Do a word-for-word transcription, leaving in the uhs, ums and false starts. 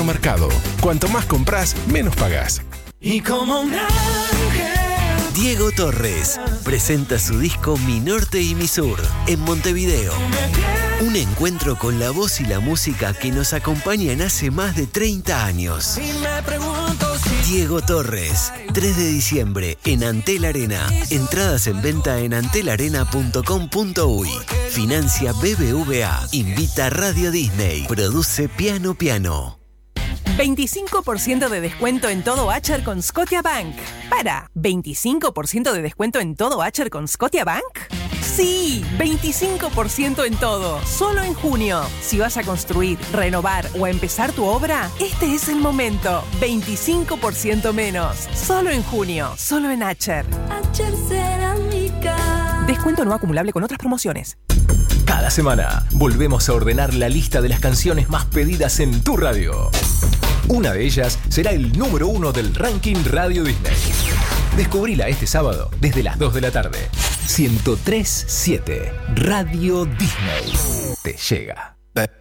supermercado. Cuanto más compras, menos pagás. Y como un ángel. Diego Torres presenta su disco Mi Norte y Mi Sur en Montevideo. Un encuentro con la voz y la música que nos acompañan hace más de treinta años. Diego Torres, tres de diciembre en Antel Arena. Entradas en venta en antel arena punto com punto uy. Financia B B V A. Invita Radio Disney. Produce Piano Piano. veinticinco por ciento de descuento en todo Acher con Scotiabank. Para, ¿veinticinco por ciento de descuento en todo Acher con Scotiabank? Sí, veinticinco por ciento en todo, solo en junio. Si vas a construir, renovar o empezar tu obra, este es el momento. veinticinco por ciento menos, solo en junio, solo en Acher. Acher Cerámica. Descuento no acumulable con otras promociones. Cada semana volvemos a ordenar la lista de las canciones más pedidas en tu radio. Una de ellas será el número uno del ranking Radio Disney. Descubrila este sábado desde las dos de la tarde. ciento tres punto siete Radio Disney te llega.